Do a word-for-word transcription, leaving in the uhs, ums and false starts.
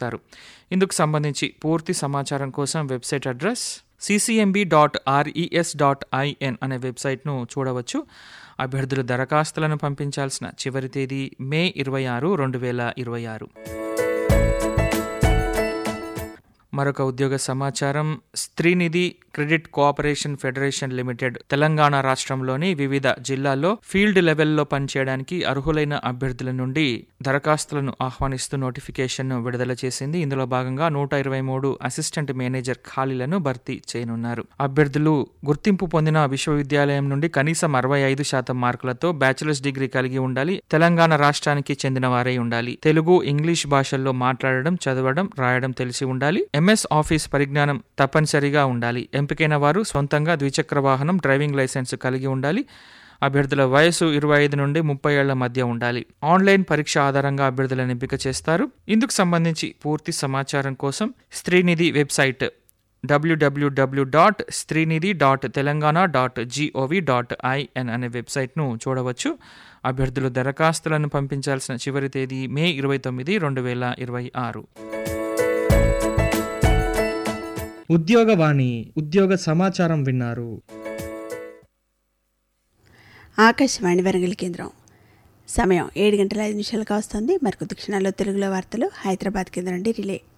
చేస్తారు. ఇందుకు సంబంధించి పూర్తి సమాచారం కోసం website address CCMB dot RES dot IN అనే వెబ్సైట్ను చూడవచ్చు. అభ్యర్థులు దరఖాస్తులను పంపించాల్సిన చివరి తేదీ మే ఇరవై ఆరు రెండు వేల ఇరవై ఆరు. మరొక ఉద్యోగ సమాచారం. Stree Nidhi credit cooperation federation limited Telangana రాష్ట్రంలోని వివిధ జిల్లాల్లో ఫీల్డ్ లెవెల్లో పనిచేయడానికి అర్హులైన అభ్యర్థుల నుండి దరఖాస్తులను ఆహ్వానిస్తూ నోటిఫికేషన్ను విడుదల చేసింది. ఇందులో భాగంగా నూట ఇరవై మూడు అసిస్టెంట్ మేనేజర్ ఖాళీలను భర్తీ చేయనున్నారు. అభ్యర్థులు గుర్తింపు పొందిన విశ్వవిద్యాలయం నుండి కనీసం అరవై ఐదు శాతం మార్కులతో బ్యాచిలర్స్ డిగ్రీ కలిగి ఉండాలి. తెలంగాణ రాష్ట్రానికి చెందిన వారై ఉండాలి. తెలుగు, ఇంగ్లీష్ భాషల్లో మాట్లాడడం, చదవడం, రాయడం తెలిసి ఉండాలి. ఎంఎస్ ఆఫీస్ పరిజ్ఞానం తప్పనిసరిగా ఉండాలి. ఎంపికైన వారు సొంతంగా ద్విచక్ర వాహనం, డ్రైవింగ్ లైసెన్స్ కలిగి ఉండాలి. అభ్యర్థుల వయసు ఇరవై ఐదు నుండి ముప్పై ఏళ్ల మధ్య ఉండాలి. ఆన్లైన్ పరీక్ష ఆధారంగా అభ్యర్థులను ఎంపిక చేస్తారు. ఇందుకు సంబంధించి పూర్తి సమాచారం కోసం Stree Nidhi website WWW dot Stree Nidhi dot Telangana dot GOV dot IN అనే వెబ్సైట్ను చూడవచ్చు. అభ్యర్థులు దరఖాస్తులను పంపించాల్సిన చివరి తేదీ మే ఇరవై తొమ్మిది రెండు వేల ఇరవై ఆరు. ఉద్యోగవాణి ఉద్యోగ సమాచారం విన్నారు. ఆకాశవాణి వరంగల్ కేంద్రం. సమయం ఏడు గంటల ఐదు నిమిషాలకు వస్తుంది. మరికొద్ది క్షణాల్లో తెలుగులో వార్తలు హైదరాబాద్ కేంద్రం నుండి రిలే.